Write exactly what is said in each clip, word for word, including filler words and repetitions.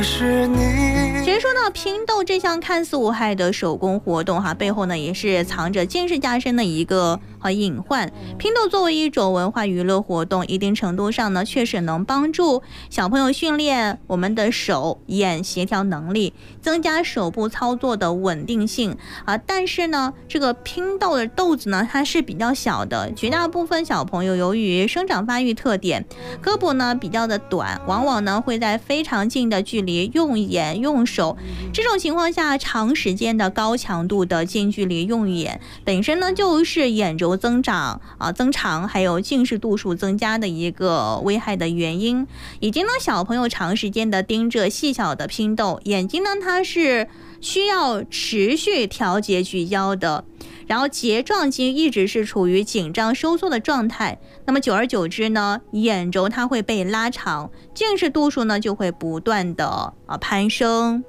是你。 其实说到拼豆这项看似无害的手工活动哈，背后呢也是藏着近视加深的一个呃隐患。拼豆作为一种文化娱乐活动，一定程度上呢确实能帮助小朋友训练我们的手眼协调能力，增加手部操作的稳定性啊。但是呢，这个拼豆的豆子呢它是比较小的，绝大部分小朋友由于生长发育特点，胳膊呢比较的短，往往呢会在非常近的距离用眼用手。这种情况下，长时间的高强度的近距离用眼，本身呢就是眼轴增长啊增长，还有近视度数增加的一个危害的原因。以及呢，小朋友长时间的盯着细小的拼豆，眼睛呢它是需要持续调节聚焦的，然后睫状肌一直是处于紧张收缩的状态，那么久而久之呢，眼轴它会被拉长，近视度数呢就会不断的啊攀升。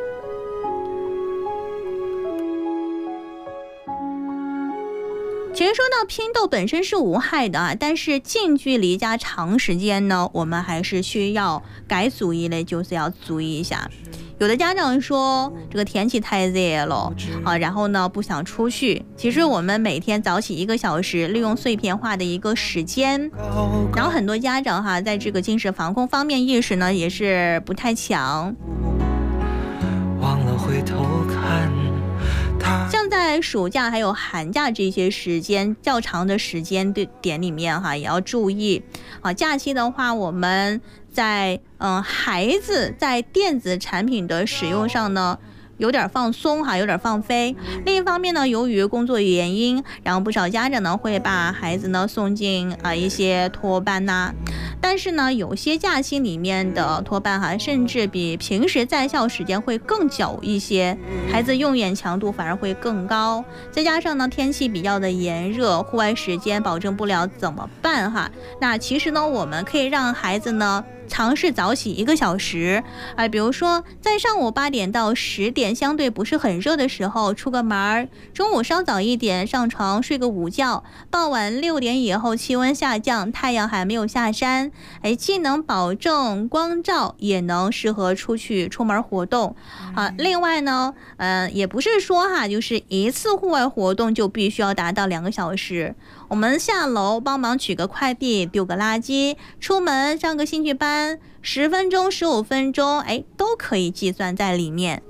其实说到拼豆本身是无害的啊，但是近距离加长时间呢，我们还是需要该注意的，就是要注意一下。有的家长说这个天气太热了啊，然后呢不想出去。其实我们每天早起一个小时，利用碎片化的一个时间，然后很多家长哈，在这个近视防控方面意识呢也是不太强。 忘了回头看。 像在暑假还有寒假这些时间较长的时间点里面哈，也要注意啊。假期的话，我们在嗯孩子在电子产品的使用上呢，有点放松哈，有点放飞。另一方面呢，由于工作原因，然后不少家长呢会把孩子呢送进啊一些托班呐、啊。但是呢，有些假期里面的托班哈，甚至比平时在校时间会更久一些，孩子用眼强度反而会更高。再加上呢，天气比较的炎热，户外时间保证不了怎么办哈？那其实呢，我们可以让孩子呢尝试早起一个小时，啊、呃，比如说在上午八点到十点相对不是很热的时候出个门，中午稍早一点上床睡个午觉，傍晚六点以后气温下降，太阳还没有下山，哎，既能保证光照，也能适合出去出门活动啊。另外呢，嗯、呃，也不是说哈，就是一次户外活动就必须要达到两个小时。我们下楼帮忙取个快递，丢个垃圾，出门上个兴趣班，十分钟、十五分钟，哎，都可以计算在里面。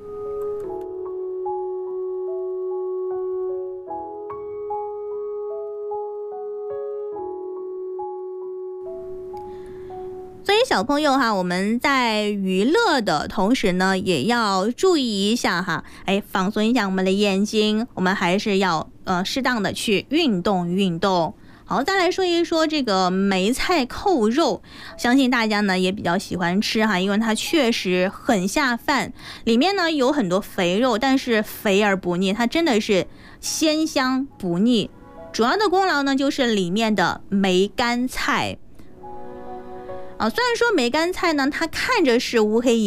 所以小朋友哈，我们在娱乐的同时呢，也要注意一下哈，哎，放松一下我们的眼睛，我们还是要呃适当的去运动运动。好，再来说一说这个梅菜扣肉，相信大家呢也比较喜欢吃哈，因为它确实很下饭，里面呢有很多肥肉，但是肥而不腻，它真的是鲜香不腻。主要的功劳呢就是里面的梅干菜。啊，虽然说梅干菜呢，它看着是乌黑